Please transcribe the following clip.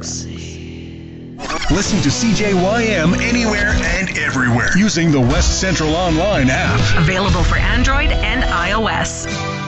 Listen to CJYM anywhere and everywhere using the West Central Online app. Available for Android and iOS.